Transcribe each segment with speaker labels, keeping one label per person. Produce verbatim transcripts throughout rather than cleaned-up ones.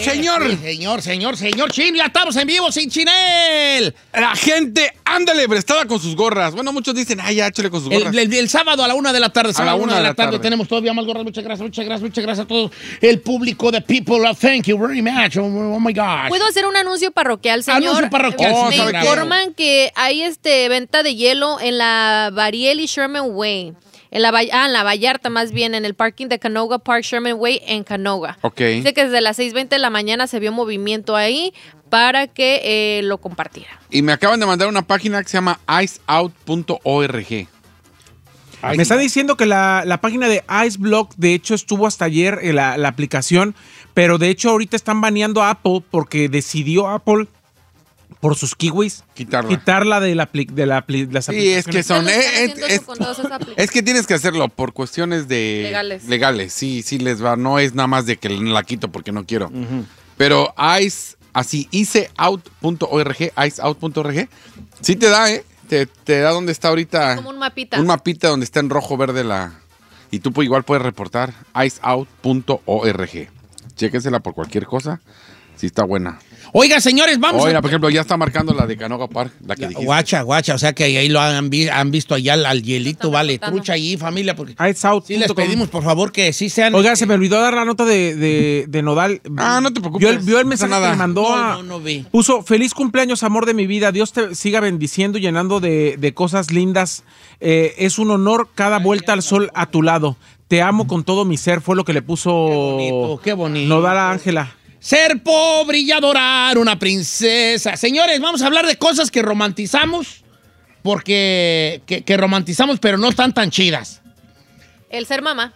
Speaker 1: señor.
Speaker 2: Sí, señor, señor, señor Chin, ya estamos en vivo sin Chinel.
Speaker 1: La gente, ándale, prestada con sus gorras. Bueno, muchos dicen, ay, ya, échale con sus gorras.
Speaker 2: El, el, el sábado a la una de la tarde, a la una de la tarde, tenemos todavía más gorras. Muchas gracias, muchas gracias, muchas gracias a todo el público de People. Thank you very much. Oh, oh my gosh.
Speaker 3: ¿Puedo hacer un anuncio parroquial, señor?
Speaker 2: Anuncio parroquial.
Speaker 1: Oh,
Speaker 3: Me
Speaker 1: ¿sabe qué?
Speaker 3: informan que hay este venta de hielo en la Bariel y Sherman Way. En la, ah, en la Vallarta, más bien, en el parking de Canoga Park, Sherman Way, en Canoga.
Speaker 1: Ok.
Speaker 3: Dice que desde las seis veinte de la mañana se vio movimiento ahí para que eh, lo compartiera.
Speaker 1: Y me acaban de mandar una página que se llama ice out punto org.
Speaker 4: Me está diciendo que la, la página de IceBlock, de hecho, estuvo hasta ayer en la, la aplicación, pero de hecho ahorita están baneando a Apple porque decidió Apple, por sus kiwis,
Speaker 1: Quitarla.
Speaker 4: quitarla de, la, apli- de, la, apli- de las
Speaker 1: Sí,
Speaker 4: aplicaciones.
Speaker 1: es que son...
Speaker 3: Ya lo están
Speaker 1: eh,
Speaker 3: haciendo
Speaker 1: es,
Speaker 3: eso con todas esas aplicaciones.
Speaker 1: es que tienes que hacerlo por cuestiones de...
Speaker 3: Legales.
Speaker 1: Legales, sí, sí les va. No es nada más de que la quito porque no quiero. Uh-huh. Pero Ice, así, iceout punto org, iceout punto org, sí te da, ¿eh? Te, te da donde está ahorita...
Speaker 3: Como un mapita.
Speaker 1: Un mapita donde está en rojo, verde la... Y tú pues, igual puedes reportar iceout punto org. Chéquensela por cualquier cosa. Sí está buena.
Speaker 2: Oiga, señores, vamos
Speaker 1: Oiga,
Speaker 2: a...
Speaker 1: por ejemplo, ya está marcando la de Canoga Park, la que dijiste.
Speaker 2: Guacha, guacha, o sea que ahí lo han, vi- han visto allá al, al hielito,
Speaker 3: Están
Speaker 2: vale,
Speaker 3: reportando.
Speaker 2: trucha allí, familia, porque
Speaker 4: Iceout
Speaker 2: sí les
Speaker 4: punto com.
Speaker 2: pedimos, por favor, que sí sean...
Speaker 4: Oiga, se me olvidó dar la nota de, de, de Nodal.
Speaker 1: Ah, no te preocupes.
Speaker 4: Vio el, vio el
Speaker 1: No
Speaker 4: mensaje
Speaker 1: pasa nada.
Speaker 4: que me mandó
Speaker 2: No,
Speaker 4: a...
Speaker 2: no, no vi.
Speaker 4: Puso, feliz cumpleaños, amor de mi vida. Dios te siga bendiciendo y llenando de, de cosas lindas. Eh, es un honor cada vuelta al sol a tu lado. Te amo con todo mi ser. Fue lo que le puso
Speaker 2: Qué bonito, qué bonito.
Speaker 4: Nodal a Ángela.
Speaker 2: Ser pobre y adorar una princesa. Señores, vamos a hablar de cosas que romantizamos, porque que, que romantizamos, pero no están tan chidas.
Speaker 3: El ser mamá.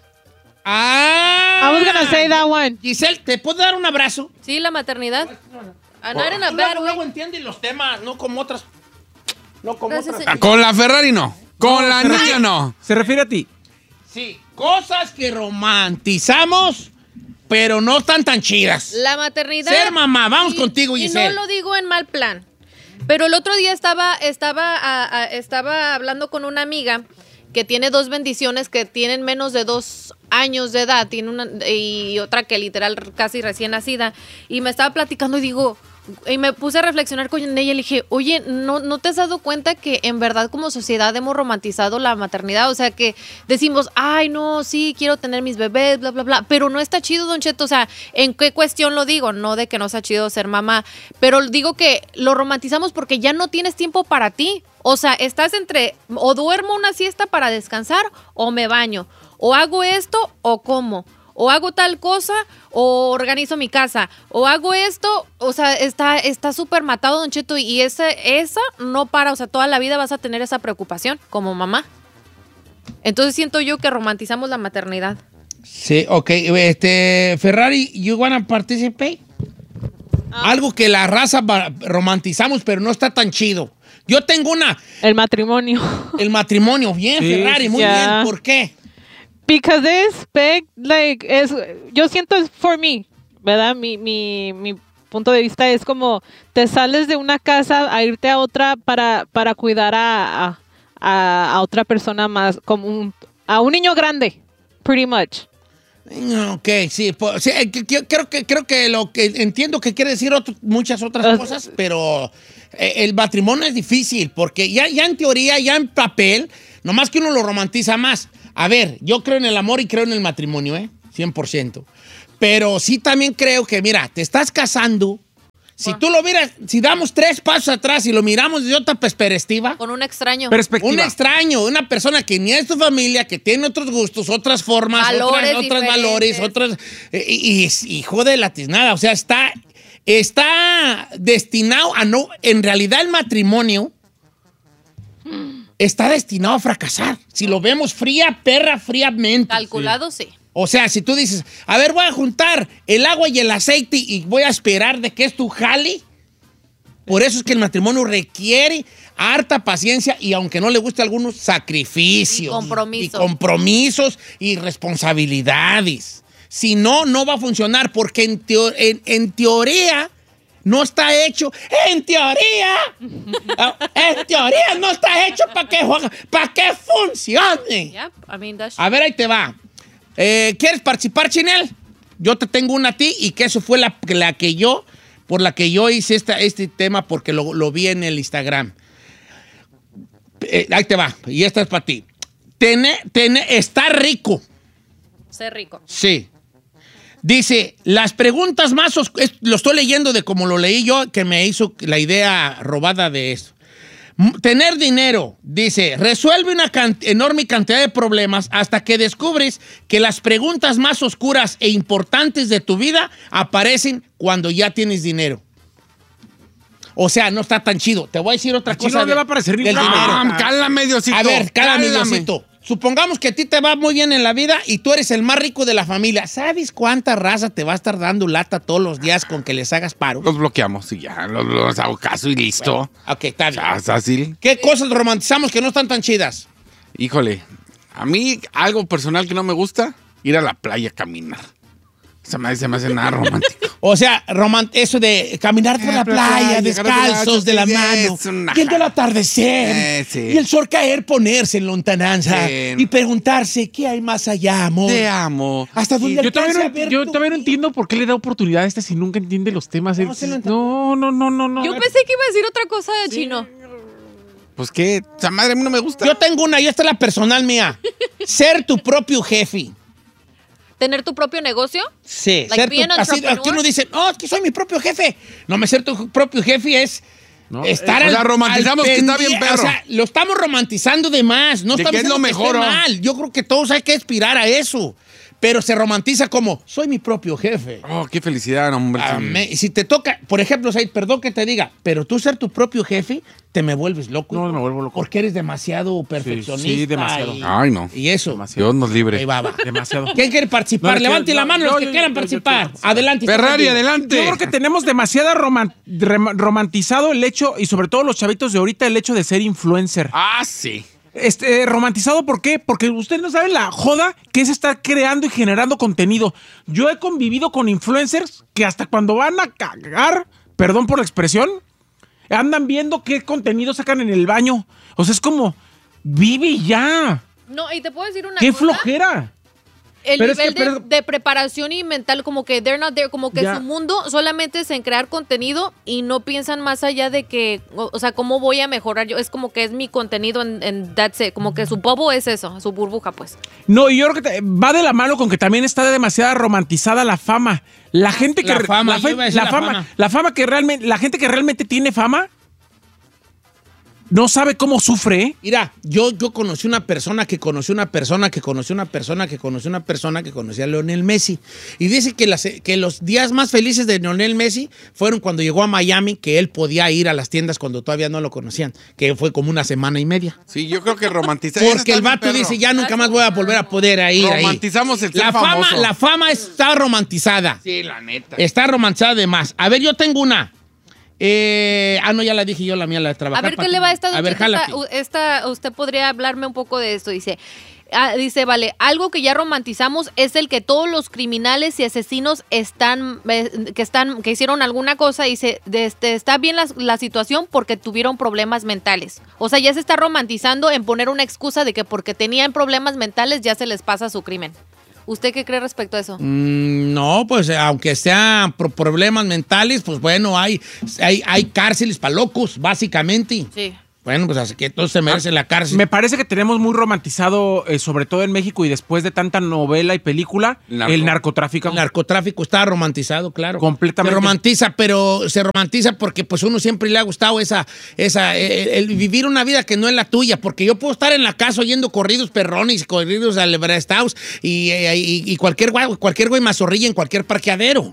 Speaker 2: Ah,
Speaker 5: I was gonna say that one.
Speaker 2: Giselle, ¿te puedo dar un abrazo?
Speaker 3: Sí, la maternidad. Ah, not in a bad
Speaker 2: Luego,
Speaker 3: way.
Speaker 2: luego entienden los temas, no como otras. No como
Speaker 3: Gracias,
Speaker 2: otras.
Speaker 3: señor.
Speaker 1: Ah, con la Ferrari no. Con
Speaker 4: No,
Speaker 1: la
Speaker 4: Ferrari.
Speaker 1: niña no.
Speaker 4: Se refiere a ti.
Speaker 2: Sí, cosas que romantizamos, pero no están tan chidas.
Speaker 3: La maternidad.
Speaker 2: Ser mamá, vamos
Speaker 3: y-
Speaker 2: contigo,
Speaker 3: y
Speaker 2: Giselle.
Speaker 3: no lo digo en mal plan. Pero el otro día estaba, estaba, a- a- estaba hablando con una amiga que tiene dos bendiciones que tienen menos de dos años de edad, tiene una, y otra que literal casi recién nacida. Y me estaba platicando y digo, y me puse a reflexionar con ella y le dije, oye, ¿no, ¿no te has dado cuenta que en verdad como sociedad hemos romantizado la maternidad? O sea, que decimos, ay, no, sí, quiero tener mis bebés, bla, bla, bla, pero no está chido, Don Cheto. O sea, ¿en qué cuestión lo digo? No de que no sea chido ser mamá, pero digo que lo romantizamos porque ya no tienes tiempo para ti. O sea, estás entre, o duermo una siesta para descansar, o me baño, o hago esto, o como. O hago tal cosa, o organizo mi casa, o hago esto, o sea, está está súper matado, Don Cheto, y esa, esa no para, o sea, toda la vida vas a tener esa preocupación como mamá. Entonces siento yo que romantizamos la maternidad.
Speaker 2: Sí, ok. Este, Ferrari, you wanna participate? Algo que la raza va- romantizamos, pero no está tan chido. Yo tengo una,
Speaker 5: El matrimonio.
Speaker 2: el matrimonio. Bien,
Speaker 4: Sí,
Speaker 2: Ferrari, muy
Speaker 5: ya.
Speaker 2: bien. ¿Por qué?
Speaker 5: Because it's big, like, es, yo siento es for me, ¿verdad? Mi, mi, mi punto de vista es como te sales de una casa a irte a otra para, para cuidar a, a, a, a otra persona más, como un, a un niño grande, pretty much.
Speaker 2: Ok, sí, po- sí, eh, que- que- creo que creo que lo que entiendo que quiere decir otro- muchas otras
Speaker 5: Uh,
Speaker 2: cosas, pero eh, el matrimonio es difícil porque ya, ya en teoría, ya en papel, nomás que uno lo romantiza más. A ver, yo creo en el amor y creo en el matrimonio, ¿eh? cien por ciento. Pero sí también creo que, mira, te estás casando. Si tú lo miras, si damos tres pasos atrás y lo miramos desde otra perspectiva,
Speaker 3: Con un extraño.
Speaker 4: Perspectiva.
Speaker 2: un extraño, una persona que ni es tu familia, que tiene otros gustos, otras formas,
Speaker 3: Valores
Speaker 2: otras, otras
Speaker 3: diferentes.
Speaker 2: valores, otras... eh, Y, y es hijo de la tiznada. O sea, está, está destinado a no... En realidad el matrimonio está destinado a fracasar. Si lo vemos fría, perra, fríamente.
Speaker 3: Calculado, sí.
Speaker 2: O sea, si tú dices, a ver, voy a juntar el agua y el aceite y voy a esperar de que es tu jale. Por eso es que el matrimonio requiere harta paciencia y, aunque no le guste a algunos, sacrificios.
Speaker 3: Y compromisos.
Speaker 2: Y compromisos y responsabilidades. Si no, no va a funcionar porque en, teo- en- en teoría no está hecho. En teoría. En teoría no está hecho para que, juegue- para que funcione.
Speaker 3: Yeah, I mean, that's
Speaker 2: A ver, ahí te va. Eh, ¿Quieres participar, Chinel? yo te tengo una a ti y que eso fue la, la que yo, por la que yo hice esta, este tema porque lo, lo vi en el Instagram. Eh, ahí te va, y esta es para ti. Tener, tener, está rico.
Speaker 3: Ser rico.
Speaker 2: Sí. Dice, las preguntas más... Os- Lo estoy leyendo de como lo leí yo, que me hizo la idea robada de eso. M- Tener dinero, dice, resuelve una can- enorme cantidad de problemas hasta que descubres que las preguntas más oscuras e importantes de tu vida aparecen cuando ya tienes dinero. O sea, no está tan chido. Te voy a decir otra
Speaker 4: A Chino
Speaker 2: cosa
Speaker 4: no le va a parecer ni
Speaker 2: del
Speaker 4: nada.
Speaker 2: dinero.
Speaker 1: Ah, cálame, Diosito.
Speaker 2: A ver, cálame,
Speaker 1: cálame.
Speaker 2: Diosito. Supongamos que a ti te va muy bien en la vida y tú eres el más rico de la familia. ¿Sabes cuánta raza te va a estar dando lata todos los días con que les hagas paro?
Speaker 1: Los bloqueamos y ya, los, los hago caso y listo.
Speaker 2: Ok, está bien.
Speaker 1: Ya, fácil.
Speaker 2: ¿Qué cosas romantizamos que no están tan chidas?
Speaker 1: Híjole, a mí algo personal que no me gusta, ir a la playa a caminar. Se me, se me hace nada romántico.
Speaker 2: O sea, roman- eso de caminar por
Speaker 1: Eh,
Speaker 2: la
Speaker 1: playa,
Speaker 2: playa,
Speaker 1: llegar
Speaker 2: descalzos de la
Speaker 1: sí,
Speaker 2: mano,
Speaker 1: es una-
Speaker 2: viendo el atardecer
Speaker 1: Eh, sí.
Speaker 2: y el sol caer, ponerse en lontananza
Speaker 1: Sí.
Speaker 2: y preguntarse qué hay más allá, amor.
Speaker 1: Te amo.
Speaker 2: Hasta dónde
Speaker 4: Yo todavía,
Speaker 2: alcance
Speaker 4: no,
Speaker 2: a ver
Speaker 4: yo
Speaker 2: tu
Speaker 4: todavía no
Speaker 2: vida.
Speaker 4: entiendo por qué le da oportunidad a este si nunca entiende los temas.
Speaker 2: No,
Speaker 4: Es-
Speaker 2: se lo entiende.
Speaker 4: no, no, no, no, no.
Speaker 3: Yo pensé que iba a decir otra cosa de Chino.
Speaker 1: Pues qué, esa madre a mí no me gusta.
Speaker 2: Yo tengo una, y esta es la personal mía. Ser tu propio jefe.
Speaker 3: ¿Tener tu propio negocio?
Speaker 2: Sí,
Speaker 3: Like
Speaker 2: ser
Speaker 3: being
Speaker 2: tu,
Speaker 3: an
Speaker 2: así,
Speaker 3: entrepreneur.
Speaker 2: aquí uno dice, no, es que soy mi propio jefe. No, me ser tu propio jefe es
Speaker 4: No,
Speaker 2: estar
Speaker 1: eh, o
Speaker 2: al-
Speaker 1: sea, romantizamos
Speaker 2: al
Speaker 1: que está bien
Speaker 2: pendiente.
Speaker 1: perro.
Speaker 2: O sea, lo estamos romantizando de más. No
Speaker 1: De
Speaker 2: estamos
Speaker 1: que es lo
Speaker 2: diciendo
Speaker 1: mejor,
Speaker 2: esté
Speaker 1: ¿o?
Speaker 2: mal. Yo creo que todos hay que aspirar a eso. Pero se romantiza como, soy mi propio jefe.
Speaker 1: Oh, qué felicidad, hombre.
Speaker 2: Ah, me- si te toca, por ejemplo, Said, perdón que te diga, pero tú ser tu propio jefe, te me vuelves loco.
Speaker 4: No, me vuelvo loco.
Speaker 2: Porque eres demasiado perfeccionista.
Speaker 4: sí, demasiado.
Speaker 2: Y,
Speaker 1: Ay, no.
Speaker 2: y eso.
Speaker 1: Dios nos libre.
Speaker 2: Ahí va, va.
Speaker 4: Demasiado.
Speaker 2: ¿Quién quiere participar?
Speaker 4: No,
Speaker 2: Levante
Speaker 4: no,
Speaker 2: la mano
Speaker 4: no,
Speaker 2: los que
Speaker 4: yo-
Speaker 2: quieran
Speaker 4: yo- yo
Speaker 2: participar.
Speaker 4: quiero participar.
Speaker 2: Adelante.
Speaker 1: Ferrari,
Speaker 2: Ferrari.
Speaker 1: adelante.
Speaker 4: Yo creo que tenemos demasiada roman- rem- romantizado el hecho, y sobre todo los chavitos de ahorita, el hecho de ser influencer.
Speaker 1: Ah, sí.
Speaker 4: Este, romantizado, ¿por qué? Porque ustedes no saben la joda que es estar creando y generando contenido. Yo he convivido con influencers que hasta cuando van a cagar, perdón por la expresión, andan viendo qué contenido sacan en el baño. O sea, es como, vive ya.
Speaker 3: No, y te puedo decir una
Speaker 4: ¡Qué
Speaker 3: cosa.
Speaker 4: flojera!
Speaker 3: El
Speaker 4: Pero es
Speaker 3: nivel
Speaker 4: que,
Speaker 3: de,
Speaker 4: pero-
Speaker 3: de preparación y mental, como que they're not there, como que
Speaker 4: Ya.
Speaker 3: su mundo solamente es en crear contenido y no piensan más allá de que, o, o sea, cómo voy a mejorar yo. Es como que es mi contenido en, en that's it. Como que su bobo es eso, su burbuja, pues.
Speaker 4: No, y yo creo que te- va de la mano con que también está demasiada romantizada la fama. La gente que
Speaker 2: La fama,
Speaker 4: la,
Speaker 2: yo iba a decir
Speaker 4: la
Speaker 2: la
Speaker 4: fama,
Speaker 2: fama.
Speaker 4: la fama que realmente, la gente que realmente tiene fama no sabe cómo sufre, ¿eh?
Speaker 2: Mira, yo, yo conocí una persona que conoció una persona que conoció una persona que conoció una persona que conocía a Lionel Messi. Y dice que, las, que los días más felices de Lionel Messi fueron cuando llegó a Miami, que él podía ir a las tiendas cuando todavía no lo conocían, que fue como una semana y media.
Speaker 1: Sí, yo creo que romantizar.
Speaker 2: Porque el vato dice, ya nunca más voy a volver a poder ir ahí.
Speaker 1: Romantizamos el ser
Speaker 2: La fama,
Speaker 1: famoso.
Speaker 2: la fama está romantizada.
Speaker 1: Sí, la neta.
Speaker 2: Está romantizada de más. A ver, yo tengo una. Eh, ah, no, ya la dije yo, la mía, la de
Speaker 3: A
Speaker 2: trabajar.
Speaker 3: ver qué
Speaker 2: para
Speaker 3: le
Speaker 2: ti.
Speaker 3: va a esta,
Speaker 2: A ver,
Speaker 3: esta,
Speaker 2: jálate.
Speaker 3: esta- usted podría hablarme un poco de esto, dice. Ah, dice, vale, algo que ya romantizamos es el que todos los criminales y asesinos están, eh, que están, que hicieron alguna cosa, dice, de este, está bien la, la situación porque tuvieron problemas mentales. O sea, ya se está romantizando en poner una excusa de que porque tenían problemas mentales ya se les pasa su crimen. ¿Usted qué cree respecto a eso?
Speaker 2: Mm, no, pues eh, aunque sean pro- problemas mentales, pues bueno, hay, hay, hay cárceles para locos, básicamente.
Speaker 3: Sí.
Speaker 2: Bueno, pues así que todos se merecen la cárcel.
Speaker 4: Me parece que tenemos muy romantizado, eh, sobre todo en México y después de tanta novela y película,
Speaker 1: Narco.
Speaker 4: el narcotráfico.
Speaker 2: El narcotráfico está romantizado, claro.
Speaker 4: Completamente.
Speaker 2: Se romantiza, pero se romantiza porque pues uno siempre le ha gustado esa, esa, el, el vivir una vida que no es la tuya. Porque yo puedo estar en la casa oyendo corridos perrones, corridos alebrastados y, y, y cualquier güey, cualquier güey mazorrilla en cualquier parqueadero.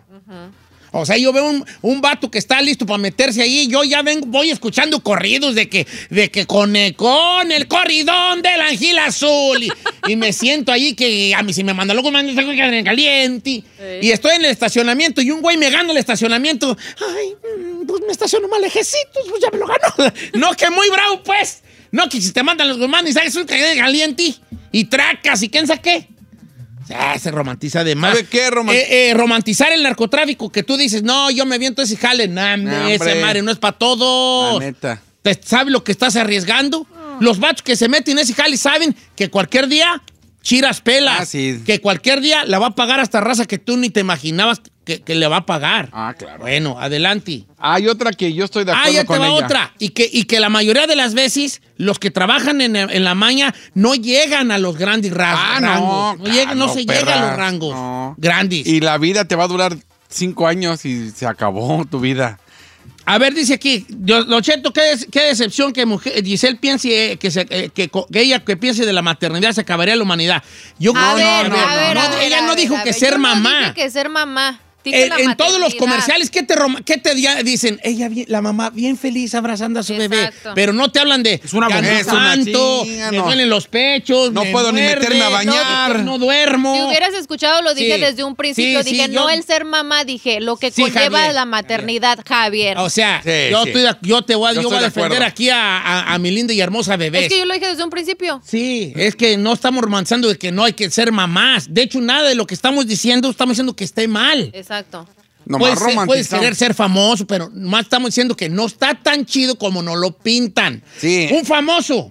Speaker 2: O sea, yo veo un, un vato que está listo para meterse ahí y yo ya vengo, voy escuchando corridos de que, de que con, el- con el corridón del Ángel Azul y, y me siento ahí que a mí si me manda luego me manda en caliente y estoy en el estacionamiento y un güey me gana el estacionamiento. Ay, mm, pues me estaciono más lejecitos, pues ya me lo ganó. No, que muy bravo, pues. No, que si te mandan los gomanes y sabes un caliente y tracas y quién sabe qué. Ah, se romantiza de más.
Speaker 1: ¿Sabe qué? Roman-
Speaker 2: Eh, eh, romantizar el narcotráfico, que tú dices, no, yo me aviento ese jale. Nah,
Speaker 1: Nah,
Speaker 2: ese
Speaker 1: hombre.
Speaker 2: madre no es para todos.
Speaker 1: La neta.
Speaker 2: ¿Sabes lo que estás arriesgando? Los vatos que se meten en ese jale saben que cualquier día chiras pelas,
Speaker 1: Ah, sí.
Speaker 2: que cualquier día la va a pagar hasta raza que tú ni te imaginabas que, que le va a pagar.
Speaker 1: Ah, claro.
Speaker 2: Bueno, adelante.
Speaker 1: Hay otra que yo estoy de
Speaker 2: Ah,
Speaker 1: acuerdo
Speaker 2: ya te
Speaker 1: con
Speaker 2: va
Speaker 1: ella.
Speaker 2: otra. Y que, y que la mayoría de las veces los que trabajan en, en la maña no llegan a los grandes ra-
Speaker 1: Ah, no,
Speaker 2: rangos. No, llegan, no
Speaker 1: claro,
Speaker 2: se
Speaker 1: perra.
Speaker 2: llega a los rangos
Speaker 1: No.
Speaker 2: grandes.
Speaker 1: Y la vida te va a durar cinco años y se acabó tu vida.
Speaker 2: A ver, dice aquí, Don Cheto, ¿qué, des- qué decepción que mujer, Giselle piense eh, que, se- eh, que, co- que ella que piense de la maternidad se acabaría la humanidad. Yo
Speaker 3: A
Speaker 2: no,
Speaker 3: ver,
Speaker 2: no, no,
Speaker 3: a ver,
Speaker 2: no,
Speaker 3: a ver,
Speaker 2: ella
Speaker 3: a
Speaker 2: no
Speaker 3: ver,
Speaker 2: dijo
Speaker 3: a
Speaker 2: que
Speaker 3: ver.
Speaker 2: ser
Speaker 3: Yo no
Speaker 2: mamá.
Speaker 3: dije que ser mamá. Dije
Speaker 2: En,
Speaker 3: la
Speaker 2: en todos los
Speaker 3: maternidad.
Speaker 2: comerciales, ¿qué te, rom- qué te dia- dicen? Ella, bien- la mamá, bien feliz abrazando a su bebé.
Speaker 3: Exacto.
Speaker 2: Pero no te hablan de.
Speaker 4: Es una
Speaker 2: que ando
Speaker 1: bonita. Es una
Speaker 2: tanto,
Speaker 1: chinga,
Speaker 2: me
Speaker 1: no.
Speaker 2: duelen los pechos.
Speaker 1: No
Speaker 2: me
Speaker 1: puedo ni
Speaker 2: muerde,
Speaker 1: meterme a bañar.
Speaker 2: No, no duermo.
Speaker 3: Si hubieras escuchado, lo dije
Speaker 2: Sí.
Speaker 3: desde un principio.
Speaker 2: Sí,
Speaker 3: dije,
Speaker 2: sí,
Speaker 3: no
Speaker 2: yo-
Speaker 3: el ser mamá, dije lo que
Speaker 2: Sí,
Speaker 3: conlleva
Speaker 2: Javier,
Speaker 3: la maternidad, Javier.
Speaker 2: O sea,
Speaker 1: Sí,
Speaker 2: yo,
Speaker 1: sí.
Speaker 2: estoy de- yo te voy a,
Speaker 1: Yo
Speaker 2: yo voy a
Speaker 1: estoy de
Speaker 2: defender
Speaker 1: acuerdo.
Speaker 2: aquí a, a- a mi linda y hermosa bebé.
Speaker 3: Es que yo lo dije desde un principio.
Speaker 2: Sí, es que no estamos romantizando de que no hay que ser mamás. De hecho, nada de lo que estamos diciendo, estamos diciendo que esté mal.
Speaker 3: Exacto.
Speaker 1: Nomás
Speaker 2: Puedes, ser- puedes
Speaker 1: romantizado.
Speaker 2: querer ser famoso, pero más estamos diciendo que no está tan chido como nos lo pintan.
Speaker 1: Sí.
Speaker 2: Un famoso.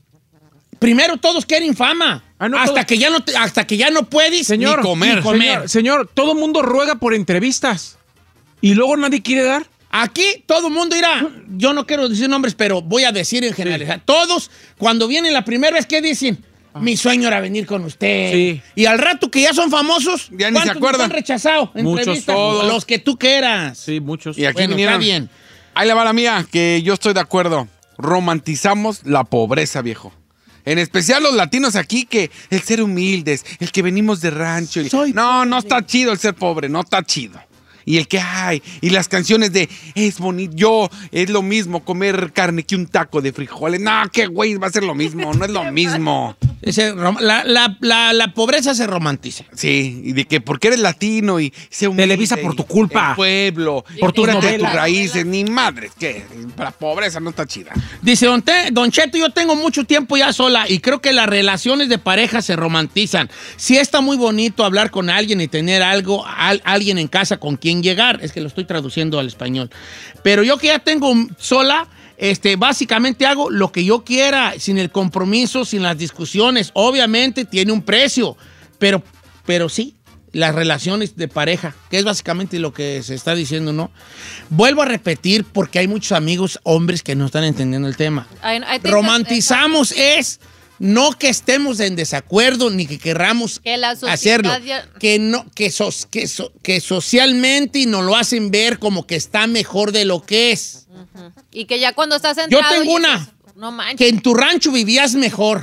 Speaker 2: Primero todos quieren fama.
Speaker 4: Ah, no,
Speaker 2: hasta,
Speaker 4: todo-
Speaker 2: que ya no te- hasta que ya no puedes
Speaker 4: Señor,
Speaker 2: ni comer. Ni comer.
Speaker 4: Señor, señor, todo el mundo ruega por entrevistas. Y luego nadie quiere dar.
Speaker 2: Aquí todo el mundo irá. Yo no quiero decir nombres, pero voy a decir en general. Todos, cuando vienen la primera vez, ¿qué dicen? Mi sueño era venir con usted.
Speaker 4: Sí.
Speaker 2: Y al rato que ya son famosos,
Speaker 1: Ya ni se
Speaker 2: ¿cuántos
Speaker 1: acuerdan?
Speaker 2: nos han rechazado?
Speaker 4: Muchos,
Speaker 2: Entrevistas?
Speaker 1: todos.
Speaker 2: Los que tú quieras.
Speaker 4: Sí, muchos.
Speaker 1: Y aquí
Speaker 2: Bueno,
Speaker 1: vinieron.
Speaker 2: está bien.
Speaker 1: Ahí le va la mía, que yo estoy de acuerdo. Romantizamos la pobreza, viejo. En especial los latinos aquí, que el ser humildes, el que venimos de rancho. el-
Speaker 2: Soy
Speaker 1: no, no está chido el ser pobre, no está chido. Y el que hay, y las canciones de es bonito, yo, es lo mismo comer carne que un taco de frijoles. No, qué güey, va a ser lo mismo, no es lo mismo.
Speaker 2: Ese rom- la, la- la- la pobreza se romantiza.
Speaker 1: Sí, y de que porque eres latino y se humilde.
Speaker 4: Televisa por tu
Speaker 1: y
Speaker 4: culpa.
Speaker 1: El pueblo,
Speaker 4: Por tus
Speaker 1: cúbrate de tus
Speaker 4: novelas.
Speaker 1: raíces, ni madres, que la pobreza no está chida.
Speaker 2: Dice, don, Te- don Cheto, yo tengo mucho tiempo ya sola y creo que las relaciones de pareja se romantizan. Sí está muy bonito hablar con alguien y tener algo, al- alguien en casa con quien llegar. Es que lo estoy traduciendo al español. Pero yo que ya tengo sola, este, básicamente hago lo que yo quiera, sin el compromiso, sin las discusiones. Obviamente tiene un precio, pero, pero sí, las relaciones de pareja, que es básicamente lo que se está diciendo, ¿no? Vuelvo a repetir porque hay muchos amigos hombres que no están entendiendo el tema.
Speaker 3: I- I think
Speaker 2: Romantizamos es no que estemos en desacuerdo ni que querramos
Speaker 3: Que la sociedad
Speaker 2: hacerlo,
Speaker 3: ya-
Speaker 2: que no que, sos- que, so- que socialmente nos lo hacen ver como que está mejor de lo que es.
Speaker 3: Y que ya cuando estás
Speaker 2: Yo
Speaker 3: sentado...
Speaker 2: tengo
Speaker 3: y
Speaker 2: una.
Speaker 3: dices, no manches.
Speaker 2: Que en tu rancho vivías mejor.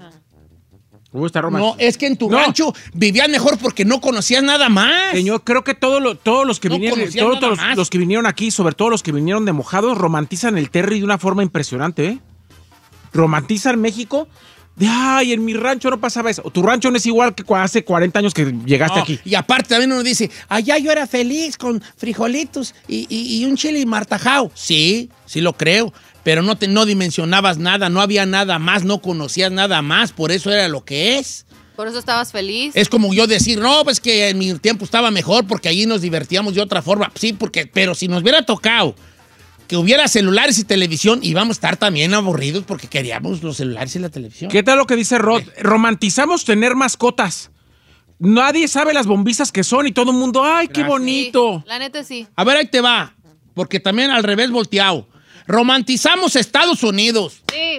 Speaker 4: Uh, está
Speaker 2: No,
Speaker 4: romántico.
Speaker 2: es que en tu
Speaker 4: No.
Speaker 2: rancho vivías mejor porque no conocías nada más.
Speaker 4: Señor, creo que todos los, todos los que
Speaker 2: No
Speaker 4: vinieron,
Speaker 2: conocía
Speaker 4: todos,
Speaker 2: nada
Speaker 4: todos
Speaker 2: más.
Speaker 4: los que vinieron aquí, sobre todo los que vinieron de mojados, romantizan el Terry de una forma impresionante, ¿eh? Romantizan México. De, ay, en mi rancho no pasaba eso. Tu rancho no es igual que cu- hace cuarenta años que llegaste
Speaker 2: No,
Speaker 4: aquí.
Speaker 2: y aparte también uno dice, allá yo era feliz con frijolitos y, y- y un chile martajao. Sí, sí lo creo, pero no, te, no dimensionabas nada, no había nada más, no conocías nada más, por eso era lo que es.
Speaker 3: Por eso estabas feliz.
Speaker 2: Es como yo decir, no, pues que en mi tiempo estaba mejor porque allí nos divertíamos de otra forma. Sí, porque, pero si nos hubiera tocado que hubiera celulares y televisión, íbamos a estar también aburridos porque queríamos los celulares y la televisión.
Speaker 4: ¿Qué tal lo que dice Rod? Romantizamos tener mascotas. Nadie sabe las bombizas que son y todo el mundo, ay, qué
Speaker 2: Gracias.
Speaker 4: bonito.
Speaker 3: Sí, la neta sí.
Speaker 2: A ver, ahí te va, porque también al revés volteado. Romantizamos Estados Unidos.
Speaker 3: Sí.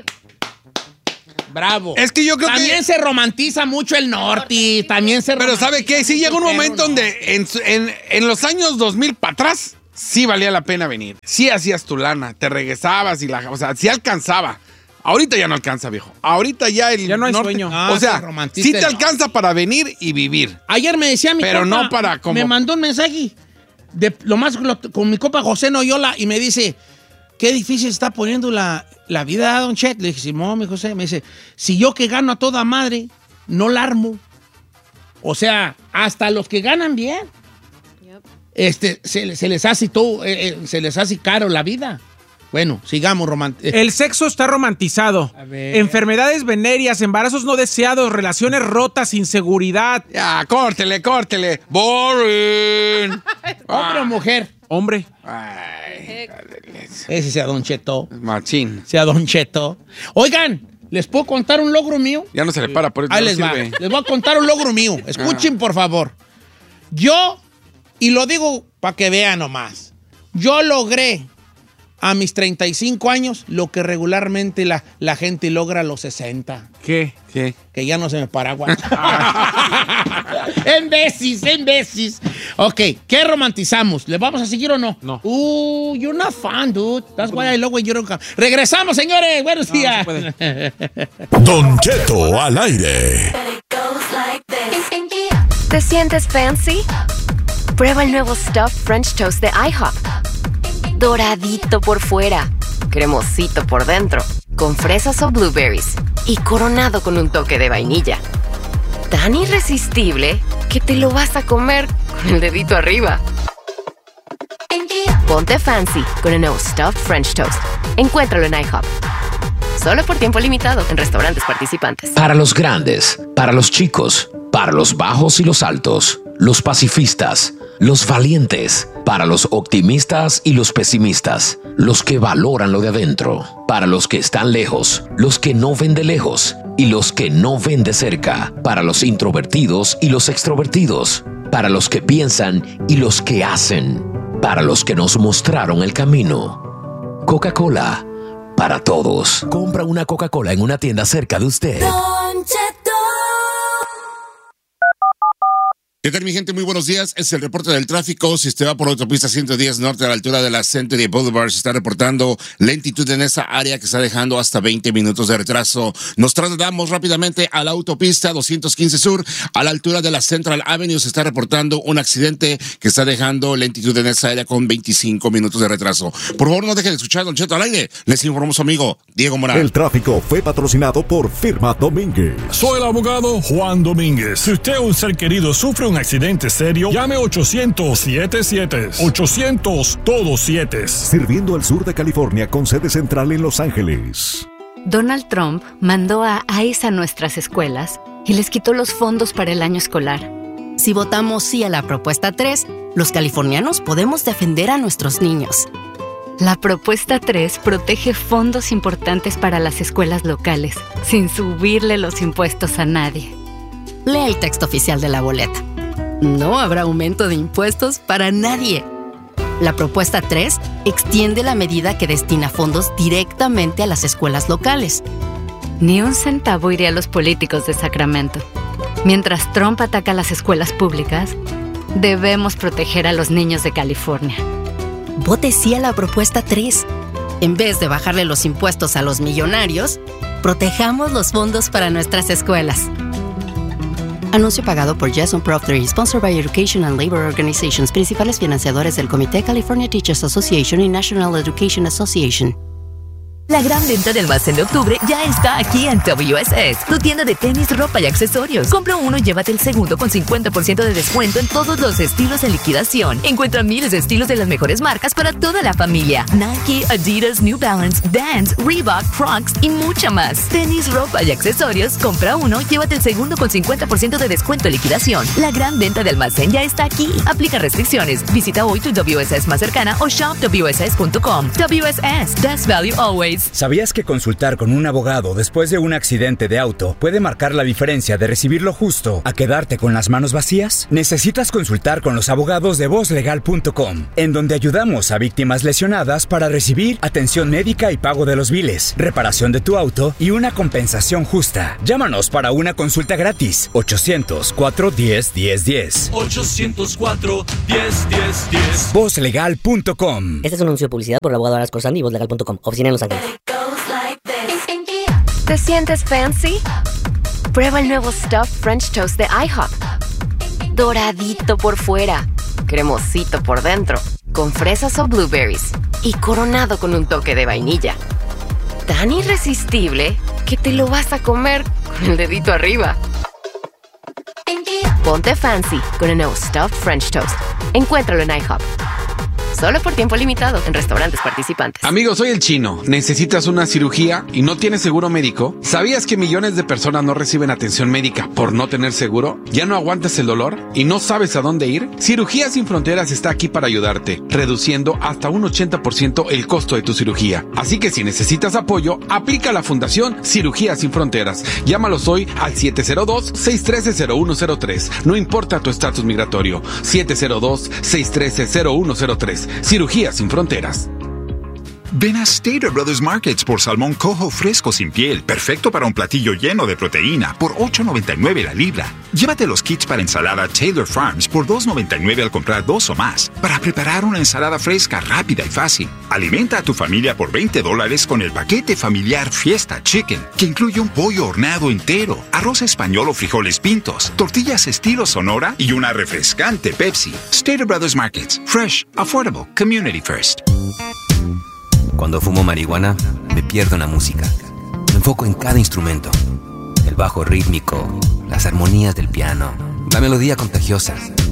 Speaker 2: Bravo.
Speaker 1: Es que yo creo que-
Speaker 2: También se romantiza mucho el norte, también se
Speaker 1: Pero ¿sabe qué? Sí llegó un
Speaker 2: mucho el
Speaker 1: momento
Speaker 2: perro, ¿no?
Speaker 1: donde en, su- en- en los años dos mil para atrás, sí valía la pena venir. Sí hacías tu lana, te regresabas y la... O sea, sí alcanzaba. Ahorita ya no alcanza, viejo. Ahorita ya el
Speaker 4: Ya no hay
Speaker 1: norte-
Speaker 4: sueño.
Speaker 2: Ah,
Speaker 1: o sea,
Speaker 2: se romantiza
Speaker 1: sí te
Speaker 2: el
Speaker 1: alcanza para venir y vivir.
Speaker 2: Ayer me decía mi
Speaker 1: Pero
Speaker 2: compa,
Speaker 1: no para como-
Speaker 2: me mandó un mensaje de lo más lo- con mi copa José Noyola y me dice, qué difícil está poniendo la, la vida, don Chet. Le dije, Simón, mi José. Me dice, si yo que gano a toda madre, no la armo. O sea, hasta los que ganan bien,
Speaker 3: Yep.
Speaker 2: este, se, se les hace todo, eh, eh, se les hace caro la vida. Bueno, sigamos románticos.
Speaker 4: El sexo está romantizado.
Speaker 2: A ver.
Speaker 4: Enfermedades venéreas, embarazos no deseados, relaciones rotas, inseguridad.
Speaker 1: Ya, córtele, córtele. Boring.
Speaker 2: ¿Hombre o mujer?
Speaker 4: Hombre,
Speaker 1: Ay,
Speaker 2: Ese sea don Cheto.
Speaker 1: machín.
Speaker 2: Sea don Cheto. Oigan, ¿Les puedo contar un logro mío?
Speaker 1: Ya no se le para, por eso
Speaker 2: Ahí
Speaker 1: no
Speaker 2: les va.
Speaker 1: sirve.
Speaker 2: Les voy a contar un logro mío. Escuchen, por favor. Yo, y lo digo para que vean nomás, yo logré a mis treinta y cinco años lo que regularmente la, la gente logra a los sesenta.
Speaker 4: ¿Qué?
Speaker 1: ¿Qué?
Speaker 2: Que ya no se me paraguas. En veces, en veces. Ok, ¿qué romantizamos? ¿Le vamos a seguir o no?
Speaker 4: No.
Speaker 2: Uh, you're not fun, dude. That's why I love when you don't come. Regresamos, señores. Buenos días.
Speaker 4: No se puede.
Speaker 6: Don Cheto al aire.
Speaker 7: ¿Te sientes fancy? Prueba el nuevo Stuffed French Toast de IHOP. Doradito por fuera, cremosito por dentro, con fresas o blueberries y coronado con un toque de vainilla. Tan irresistible que te lo vas a comer con el dedito arriba. Ponte fancy con el nuevo Stuffed French Toast. Encuéntralo en IHOP. Solo por tiempo limitado en restaurantes participantes.
Speaker 8: Para los grandes, para los chicos, para los bajos y los altos, los pacifistas, los valientes, para los optimistas y los pesimistas, los que valoran lo de adentro, para los que están lejos, los que no ven de lejos y los que no ven de cerca, para los introvertidos y los extrovertidos, para los que piensan y los que hacen, para los que nos mostraron el camino. Coca-Cola, para todos. Compra una Coca-Cola en una tienda cerca de usted.
Speaker 9: Don Cheto.
Speaker 10: ¿Qué tal, mi gente? Muy buenos días. Es el reporte del tráfico. Si usted va por la autopista ciento diez norte a la altura de la Century Boulevard, se está reportando lentitud en esa área que está dejando hasta veinte minutos de retraso. Nos trasladamos rápidamente a la autopista doscientos quince sur a la altura de la Central Avenue. Se está reportando un accidente que está dejando lentitud en esa área con veinticinco minutos de retraso. Por favor, no dejen de escuchar Don Cheto al aire. Les informó su amigo Diego Morán.
Speaker 6: El tráfico fue patrocinado por Firma Domínguez.
Speaker 11: Soy el abogado Juan Domínguez. Si usted o un ser querido sufre un accidente serio, llame ochocientos siete siete. ochocientos todo siete.
Speaker 6: Sirviendo al sur de California con sede central en Los Ángeles.
Speaker 12: Donald Trump mandó a ICE a nuestras escuelas y les quitó los fondos para el año escolar.
Speaker 13: Si votamos sí a la propuesta tres, los californianos podemos defender a nuestros niños.
Speaker 12: La propuesta tres protege fondos importantes para las escuelas locales, sin subirle los impuestos a nadie.
Speaker 13: Lee el texto oficial de la boleta. No habrá aumento de impuestos para nadie. La propuesta tres extiende la medida que destina fondos directamente a las escuelas locales.
Speaker 12: Ni un centavo iría a los políticos de Sacramento. Mientras Trump ataca a las escuelas públicas, debemos proteger a los niños de California.
Speaker 13: Vote sí a la propuesta tres. En vez de bajarle los impuestos a los millonarios, protejamos los fondos para nuestras escuelas. Anuncio pagado por Jason Proctor, sponsored by Education and Labor Organizations, principales financiadores del Comité California Teachers Association y National Education Association.
Speaker 14: La gran venta de almacén de octubre ya está aquí en W S S, tu tienda de tenis, ropa y accesorios. Compra uno y llévate el segundo con cincuenta por ciento de descuento en todos los estilos en liquidación. Encuentra miles de estilos de las mejores marcas para toda la familia. Nike, Adidas, New Balance, Vans, Reebok, Crocs y mucha más. Tenis, ropa y accesorios. Compra uno y llévate el segundo con cincuenta por ciento de descuento en liquidación. La gran venta de almacén ya está aquí. Aplica restricciones. Visita hoy tu W S S más cercana o shop W S S punto com. W S S, best value always.
Speaker 15: ¿Sabías que consultar con un abogado después de un accidente de auto puede marcar la diferencia de recibir lo justo a quedarte con las manos vacías? Necesitas consultar con los abogados de voz legal punto com, en donde ayudamos a víctimas lesionadas para recibir atención médica y pago de los biles, reparación de tu auto y una compensación justa. Llámanos para una consulta gratis. ochocientos cuatro diez diez diez.
Speaker 16: ochocientos cuatro diez diez diez.
Speaker 15: voz legal punto com.
Speaker 17: Este es un anuncio de publicidad por el abogado Aras Corsandi y voz legal punto com. Oficina en Los Ángeles.
Speaker 7: ¿Te sientes fancy? Prueba el nuevo Stuffed French Toast de IHOP. Doradito por fuera, cremosito por dentro, con fresas o blueberries y coronado con un toque de vainilla. Tan irresistible que te lo vas a comer con el dedito arriba. Ponte fancy con el nuevo Stuffed French Toast. Encuéntralo en IHOP. Solo por tiempo limitado en restaurantes participantes.
Speaker 1: Amigos, soy el Chino. ¿Necesitas una cirugía y no tienes seguro médico? ¿Sabías que millones de personas no reciben atención médica por no tener seguro? ¿Ya no aguantas el dolor y no sabes a dónde ir? Cirugías Sin Fronteras está aquí para ayudarte, reduciendo hasta un ochenta por ciento el costo de tu cirugía. Así que si necesitas apoyo, aplica a la Fundación Cirugías Sin Fronteras. Llámalos hoy al siete cero dos, seis uno tres, cero uno cero tres. No importa tu estatus migratorio. siete cero dos, seis uno tres, cero uno cero tres. Cirugías Sin Fronteras.
Speaker 9: Ven a Stater Brothers Markets por salmón coho fresco sin piel, perfecto para un platillo lleno de proteína, por ocho noventa y nueve la libra. Llévate los kits para ensalada Taylor Farms por dos noventa y nueve al comprar dos o más, para preparar una ensalada fresca, rápida y fácil. Alimenta a tu familia por veinte dólares con el paquete familiar Fiesta Chicken, que incluye un pollo horneado entero, arroz español o frijoles pintos, tortillas estilo Sonora y una refrescante Pepsi. Stater Brothers Markets. Fresh, affordable, community first.
Speaker 18: Cuando fumo marihuana, me pierdo en la música. Me enfoco en cada instrumento. El bajo rítmico, las armonías del piano, la melodía contagiosa.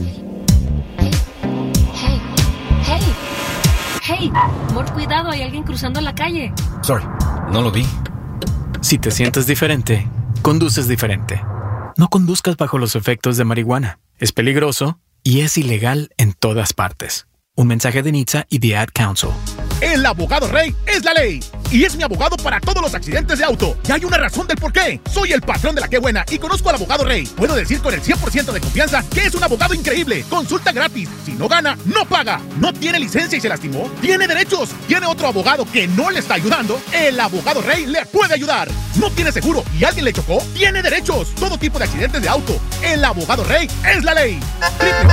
Speaker 19: Hey, hey, hey, amor, cuidado, hay alguien cruzando la calle.
Speaker 18: Sorry, no lo vi.
Speaker 20: Si te sientes diferente, conduces diferente. No conduzcas bajo los efectos de marihuana. Es peligroso y es ilegal en todas partes. Un mensaje de N H T S A y The Ad Council.
Speaker 21: El abogado Rey es la ley y es mi abogado para todos los accidentes de auto. Y hay una razón del por qué. Soy el patrón de la Qué Buena y conozco al abogado Rey. Puedo decir con el cien por ciento de confianza que es un abogado increíble. Consulta gratis. Si no gana, no paga. No tiene licencia y se lastimó. Tiene derechos. Tiene otro abogado que no le está ayudando. El abogado Rey le puede ayudar. No tiene seguro y alguien le chocó. Tiene derechos. Todo tipo de accidentes de auto. El abogado Rey es la ley. w w w